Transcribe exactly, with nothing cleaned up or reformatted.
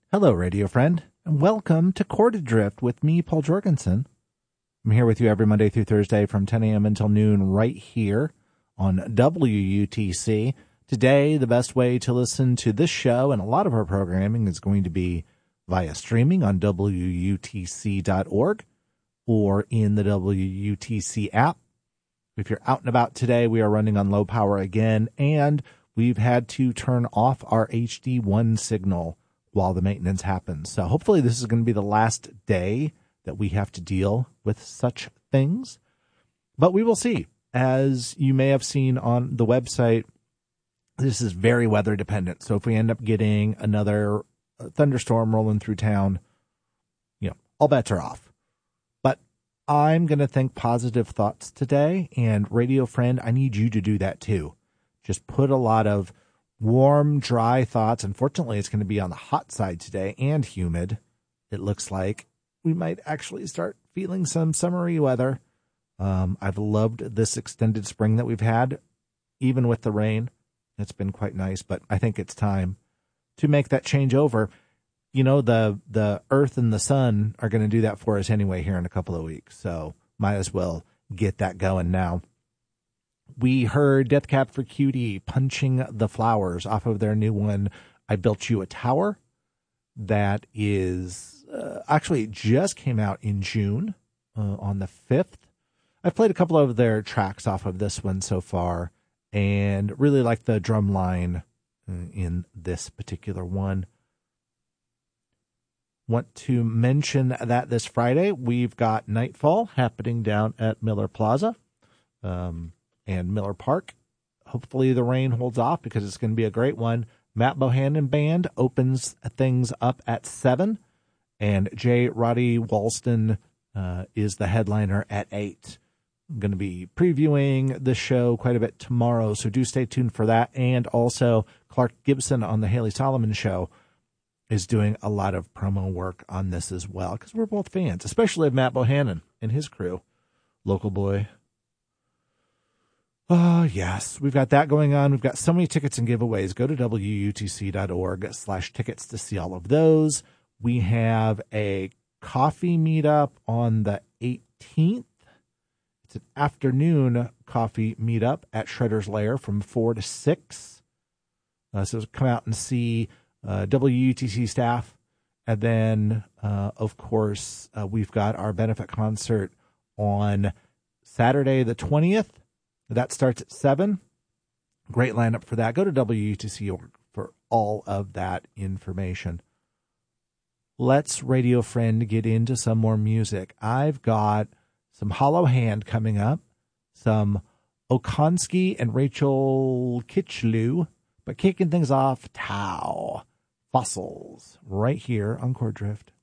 Hello, radio friend, and welcome to Chord Adrift with me, Paul Jorgensen. I'm here with you every Monday through Thursday from ten a.m. until noon right here on W U T C. Today, the best way to listen to this show and a lot of our programming is going to be via streaming on W U T C dot org or in the W U T C app. If you're out and about today, we are running on low power again, and we've had to turn off our H D one signal while the maintenance happens. So hopefully this is going to be the last day that we have to deal with such things. But we will see. As you may have seen on the website, this is very weather dependent. So if we end up getting another thunderstorm rolling through town, you know, all bets are off. But I'm going to think positive thoughts today. And radio friend, I need you to do that too. Just put a lot of warm, dry thoughts. Unfortunately, it's going to be on the hot side today and humid. It looks like we might actually start feeling some summery weather. Um, I've loved this extended spring that we've had, even with the rain. It's been quite nice, but I think it's time to make that change over. You know, the, the earth and the sun are going to do that for us anyway here in a couple of weeks. So might as well get that going now. We heard Death Cab for Cutie, Punching the Flowers, off of their new one, I Built You a Tower. That is, uh, actually it just came out in June uh, on the fifth. I've played a couple of their tracks off of this one so far and really like the drum line uh, in this particular one. Want to mention that this Friday we've got Nightfall happening down at Miller Plaza. Um... and Miller Park. Hopefully the rain holds off because it's going to be a great one. Matt Bohannon Band opens things up at seven, and J. Roddy Walston uh, is the headliner at eight. I'm going to be previewing the show quite a bit tomorrow, so do stay tuned for that. And also Clark Gibson on the Haley Solomon Show is doing a lot of promo work on this as well because we're both fans, especially of Matt Bohannon and his crew. Local boy. Oh, yes, we've got that going on. We've got so many tickets and giveaways. Go to W U T C dot org slash tickets to see all of those. We have a coffee meetup on the eighteenth. It's an afternoon coffee meetup at Shredder's Lair from four to six. Uh, so come out and see uh, W U T C staff. And then, uh, of course, uh, we've got our benefit concert on Saturday the twentieth. That starts at seven. Great lineup for that. Go to W U T C for all of that information. Let's, radio friend, get into some more music. I've got some Hollow Hand coming up, some Okonski and Rachel Kitchlew, but kicking things off, Tau, Fossils, right here on Chord Drift.